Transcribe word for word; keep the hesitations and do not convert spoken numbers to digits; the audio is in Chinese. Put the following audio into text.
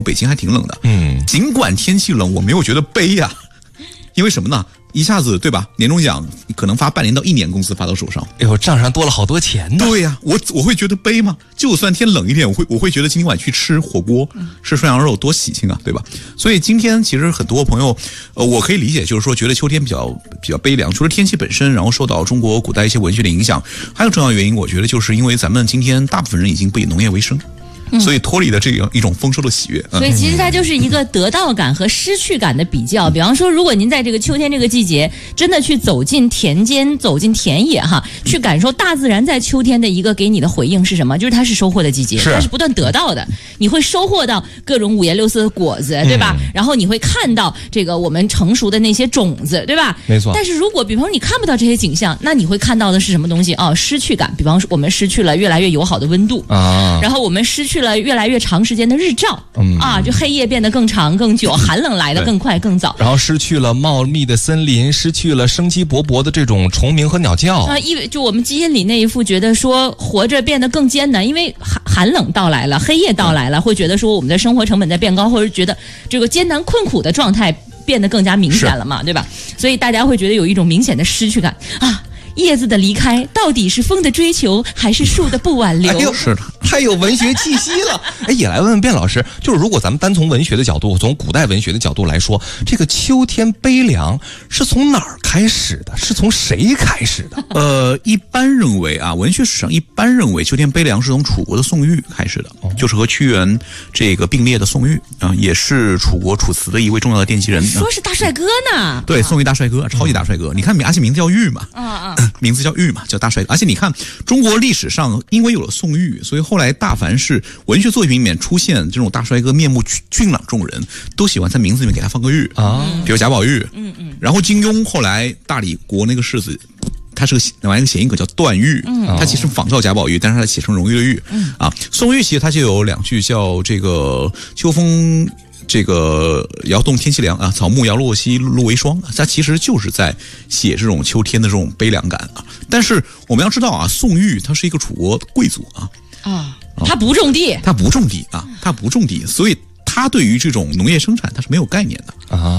北京还挺冷的， 嗯， 尽管天气冷，我没有觉得悲呀、啊，因为什么呢？一下子对吧？年终奖可能发半年到一年工资发到手上， 哎呦，账上多了好多钱呢。 对呀、啊，我我会觉得悲吗？就算天冷一点，我会我会觉得今天晚去吃火锅，吃涮羊肉多喜庆啊，对吧？所以今天其实很多朋友，呃，我可以理解，就是说觉得秋天比较比较悲凉，除了天气本身，然后受到中国古代一些文学的影响，还有重要原因，我觉得就是因为咱们今天大部分人已经不以农业为生。所以脱离了这样一种丰收的喜悦， 嗯、所以其实它就是一个得到感和失去感的比较。比方说，如果您在这个秋天这个季节，真的去走进田间、走进田野哈，去感受大自然在秋天的一个给你的回应是什么？就是它是收获的季节，它是不断得到的。你会收获到各种五颜六色的果子，对吧？嗯、然后你会看到这个我们成熟的那些种子，对吧？ 没错。 但是如果比方说你看不到这些景象，那你会看到的是什么东西？哦，失去感。比方说，我们失去了越来越友好的温度啊，然后我们失去了越来越长时间的日照，嗯啊，就黑夜变得更长更久，寒冷来得更快更早， 然后失去了茂密的森林，失去了生机勃勃的这种虫鸣和鸟叫啊，因为就我们基因里那一副觉得说活着变得更艰难，因为寒寒冷到来了，黑夜到来了，会觉得说我们的生活成本在变高，或者觉得这个艰难困苦的状态变得更加明显了嘛，对吧？所以大家会觉得有一种明显的失去感啊。叶子的离开到底是风的追求还是树的不挽留？ 哎呦，是的，太有文学气息了。哎，也来问问卞老师，就是如果咱们单从文学的角度，从古代文学的角度来说，这个秋天悲凉是从哪儿开始的？是从谁开始的？ 呃，一般认为啊，文学史上一般认为秋天悲凉是从楚国的宋玉开始的，哦、就是和屈原这个并列的宋玉啊，也是楚国楚辞的一位重要的奠基人。 说是大帅哥呢？ 对，宋玉大帅哥，超级大帅哥。嗯、你看，而且名字叫玉嘛。 啊啊。 名字叫玉嘛，叫大帅哥。而且你看，中国历史上因为有了宋玉，所以后来大凡是文学作品里面出现这种大帅哥，面目俊朗这种人，都喜欢在名字里面给他放个玉啊，比如贾宝玉，嗯嗯。然后金庸后来大理国那个世子，他是个玩一个谐音梗叫段誉，嗯，他其实仿照贾宝玉，但是他写成荣誉的誉，嗯啊。宋玉其实他就有两句叫这个秋风。这个摇动天气凉啊，草木摇落兮露为霜，它其实就是在写这种秋天的这种悲凉感啊。但是我们要知道啊，宋玉他是一个楚国贵族啊， 啊，他不种地， 他不种地啊，他不种地，所以他对于这种农业生产他是没有概念的啊。